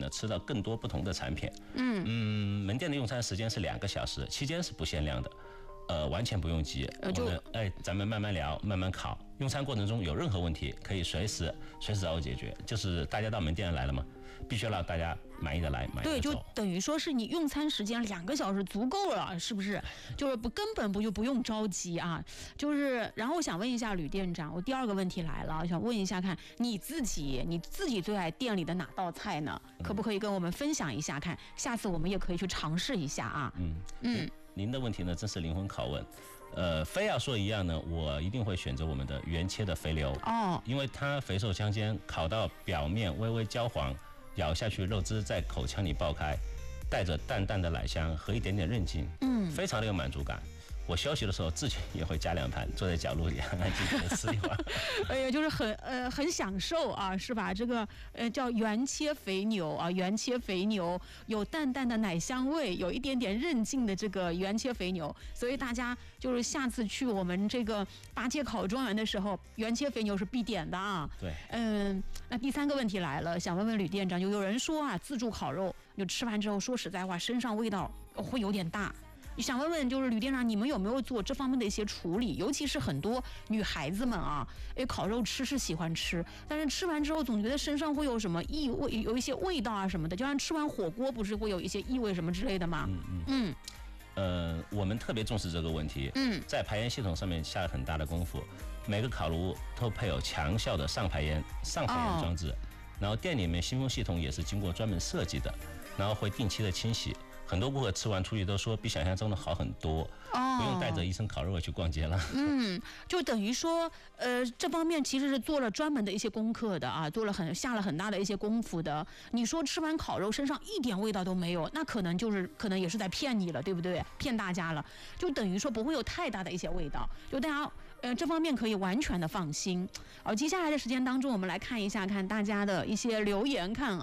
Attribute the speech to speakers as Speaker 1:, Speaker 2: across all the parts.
Speaker 1: 呢吃到更多不同的产品。门店的用餐时间是2个小时，期间是不限量的。完全不用急，咱们慢慢聊，慢慢考。用餐过程中有任何问题，可以随时找我解决。就是大家到门店来了嘛，必须让大家满意的来，满意的走。
Speaker 2: 对，就等于说是你用餐时间2个小时足够了，是不是？就是根本不用着急啊。就是，然后我想问一下吕店长，我第2个问题来了，想问一下，看你自己最爱店里的哪道菜呢？可不可以跟我们分享一下？看下次我们也可以去尝试一下啊。
Speaker 1: 您的问题呢，真是灵魂拷问。非要说一样呢，我一定会选择我们的原切的肥牛因为它肥瘦相间，烤到表面微微焦黄，咬下去肉汁在口腔里爆开，带着淡淡的奶香和一点点韧劲，非常的有满足感。我休息的时候自己也会加2盘，坐在角落里安安静静的吃一碗。
Speaker 2: 哎呀，就是很享受啊，是吧？这个叫原切肥牛啊，原切肥牛有淡淡的奶香味，有一点点韧劲的这个原切肥牛，所以大家就是下次去我们这个八戒烤庄园的时候，原切肥牛是必点的啊。
Speaker 1: 对，
Speaker 2: 那第3个问题来了，想问问吕店长，有人说啊，自助烤肉就吃完之后，说实在话，身上味道会有点大。想问问，就是吕店长，你们有没有做这方面的一些处理？尤其是很多女孩子们啊，烤肉吃是喜欢吃，但是吃完之后总觉得身上会有什么异味，有一些味道啊什么的，就像吃完火锅不是会有一些异味什么之类的吗？
Speaker 1: 我们特别重视这个问题。在排烟系统上面下了很大的功夫，每个烤炉都配有强效的上排烟装置，然后店里面新风系统也是经过专门设计的，然后会定期的清洗。很多顾客吃完出去都说比想象中的好很多，不用带着一身烤肉去逛街了。
Speaker 2: 就等于说，这方面其实是做了专门的一些功课的啊，下了很大的一些功夫的。你说吃完烤肉身上一点味道都没有，那可能也是在骗你了，对不对？骗大家了，就等于说不会有太大的一些味道，就大家这方面可以完全的放心。接下来的时间当中，我们来看一下大家的一些留言，看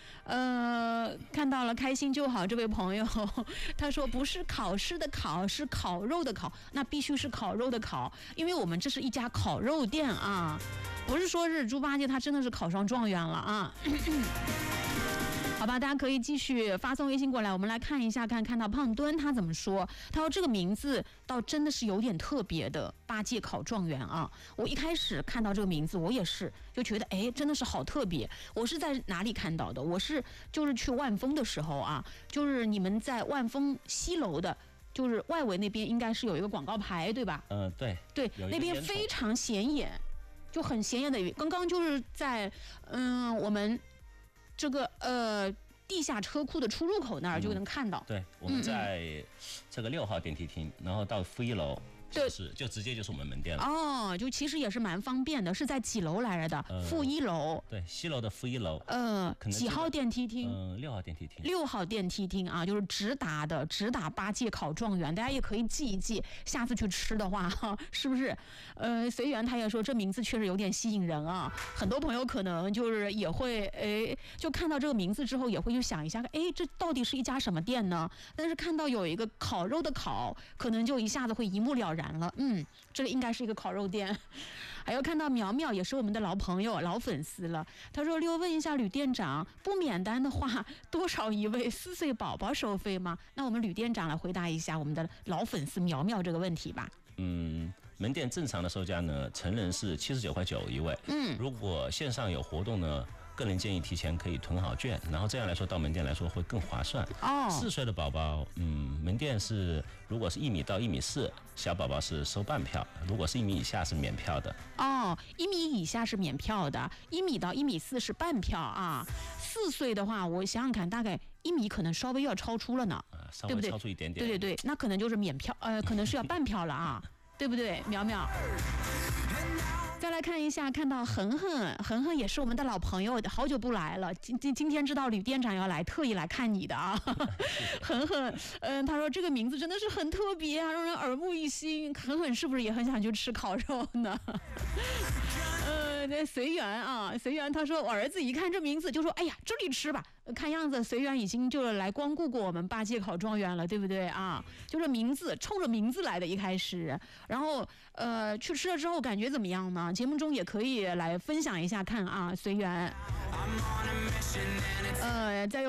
Speaker 2: 到了开心就好这位朋友，他说不是考试的考，是烤肉的烤，那必须是烤肉的烤，因为我们这是一家烤肉店啊，不是说是猪八戒他真的是考上状元了啊。好吧，大家可以继续发送微信过来，我们来看一下，看到胖墩他怎么说。他说这个名字倒真的是有点特别的，八戒考状元啊。我一开始看到这个名字，我也是就觉得真的是好特别。我是在哪里看到的？就是去万丰的时候啊，就是你们在万丰西楼的，就是外围那边应该是有一个广告牌，对吧？
Speaker 1: 对，
Speaker 2: 那边非常显眼，就很显眼的。刚刚就是在我们这个地下车库的出入口那儿就能看到。
Speaker 1: 对，我们在这个6号电梯厅，然后到负1楼。就直接就是我们门店了。
Speaker 2: 就其实也是蛮方便的，是在几楼来着的？负1楼。
Speaker 1: 对，西楼的负1楼。
Speaker 2: 几号电梯厅
Speaker 1: ？6号电梯厅。
Speaker 2: 6号电梯厅啊，就是直达八戒考状元，大家也可以记一记，下次去吃的话，是不是？随缘他也说这名字确实有点吸引人啊，很多朋友可能就是也会就看到这个名字之后也会去想一下，这到底是一家什么店呢？但是看到有一个烤肉的烤，可能就一下子会一目了然了。这个应该是一个烤肉店。还有看到苗苗也是我们的老朋友老粉丝了，他说溜问一下吕店长，不免单的话多少一位4岁宝宝收费吗？那我们吕店长来回答一下我们的老粉丝苗苗这个问题吧。
Speaker 1: 门店正常的售价呢，成人是79.9块一位。如果线上有活动呢，个人建议提前可以囤好券，然后这样来说到门店来说会更划算。4岁的宝宝，门店是如果是1米到1米4，小宝宝是收半票；如果是1米以下是免票的。
Speaker 2: 1米以下是免票的，1米到1米4是半票啊。4岁的话，我想想看，大概1米可能稍微要超出了呢，
Speaker 1: 稍微超出一点点。
Speaker 2: 对，那可能就是免票，可能是要半票了啊，对不对，苗苗？再来看一下，看到恒恒也是我们的老朋友，好久不来了。今天知道吕店长要来，特意来看你的啊。恒恒，他说这个名字真的是很特别啊，让人耳目一新。恒恒是不是也很想去吃烤肉呢？ 那随缘啊，随缘他说我儿子一看这名字就说哎呀这里吃吧，看样子随缘已经就来光顾过我们八戒考状元了，对不对啊？就是名字冲着名字来的一开始，然后去吃了之后感觉怎么样呢？节目中也可以来分享一下看啊，随缘。再有